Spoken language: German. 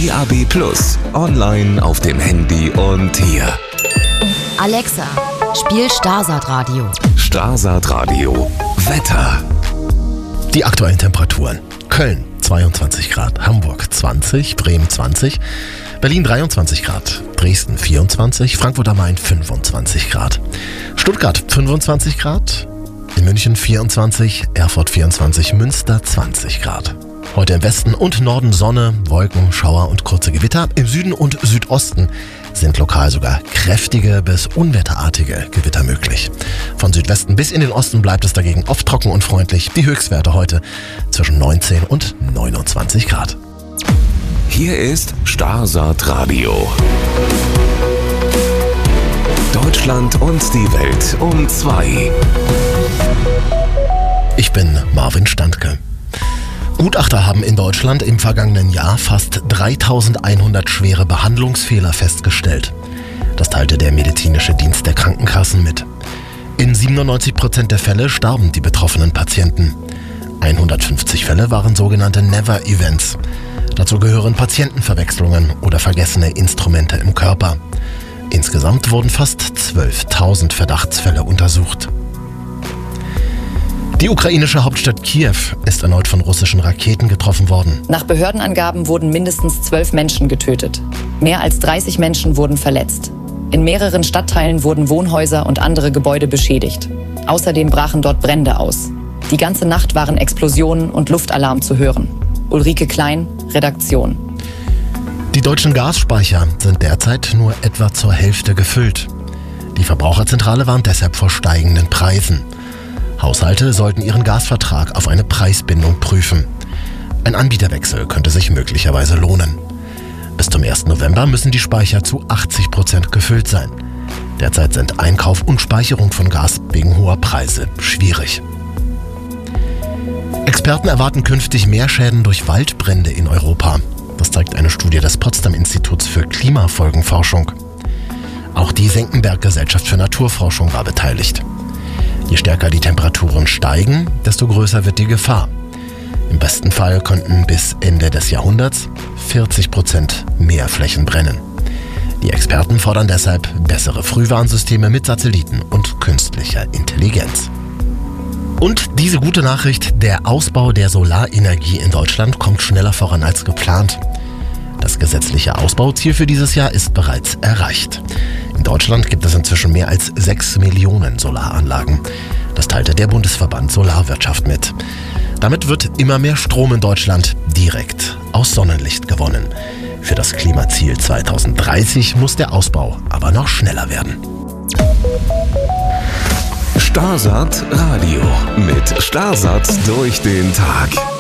DAB+, online auf dem Handy und hier. Alexa, spiel Starsat Radio. Starsat Radio. Wetter. Die aktuellen Temperaturen. Köln 22 Grad, Hamburg 20, Bremen 20, Berlin 23 Grad, Dresden 24, Frankfurt am Main 25 Grad, Stuttgart 25 Grad, in München 24, Erfurt 24, Münster 20 Grad. Heute im Westen und Norden Sonne, Wolken, Schauer und kurze Gewitter. Im Süden und Südosten sind lokal sogar kräftige bis unwetterartige Gewitter möglich. Von Südwesten bis in den Osten bleibt es dagegen oft trocken und freundlich. Die Höchstwerte heute zwischen 19 und 29 Grad. Hier ist Starsat Radio. Deutschland und die Welt um 2. Ich bin Marvin Standke. Gutachter haben in Deutschland im vergangenen Jahr fast 3100 schwere Behandlungsfehler festgestellt. Das teilte der medizinische Dienst der Krankenkassen mit. In 97% der Fälle starben die betroffenen Patienten. 150 Fälle waren sogenannte Never-Events. Dazu gehören Patientenverwechslungen oder vergessene Instrumente im Körper. Insgesamt wurden fast 12.000 Verdachtsfälle untersucht. Die ukrainische Hauptstadt Kiew ist erneut von russischen Raketen getroffen worden. Nach Behördenangaben wurden mindestens 12 Menschen getötet. Mehr als 30 Menschen wurden verletzt. In mehreren Stadtteilen wurden Wohnhäuser und andere Gebäude beschädigt. Außerdem brachen dort Brände aus. Die ganze Nacht waren Explosionen und Luftalarm zu hören. Ulrike Klein, Redaktion. Die deutschen Gasspeicher sind derzeit nur etwa zur Hälfte gefüllt. Die Verbraucherzentrale warnt deshalb vor steigenden Preisen. Haushalte sollten ihren Gasvertrag auf eine Preisbindung prüfen. Ein Anbieterwechsel könnte sich möglicherweise lohnen. Bis zum 1. November müssen die Speicher zu 80% gefüllt sein. Derzeit sind Einkauf und Speicherung von Gas wegen hoher Preise schwierig. Experten erwarten künftig mehr Schäden durch Waldbrände in Europa. Das zeigt eine Studie des Potsdam-Instituts für Klimafolgenforschung. Auch die Senckenberg-Gesellschaft für Naturforschung war beteiligt. Je stärker die Temperaturen steigen, desto größer wird die Gefahr. Im besten Fall könnten bis Ende des Jahrhunderts 40% mehr Flächen brennen. Die Experten fordern deshalb bessere Frühwarnsysteme mit Satelliten und künstlicher Intelligenz. Und diese gute Nachricht, der Ausbau der Solarenergie in Deutschland kommt schneller voran als geplant. Das gesetzliche Ausbauziel für dieses Jahr ist bereits erreicht. In Deutschland gibt es inzwischen mehr als 6 Millionen Solaranlagen. Das teilte der Bundesverband Solarwirtschaft mit. Damit wird immer mehr Strom in Deutschland direkt aus Sonnenlicht gewonnen. Für das Klimaziel 2030 muss der Ausbau aber noch schneller werden. Starsat Radio mit Starsat durch den Tag.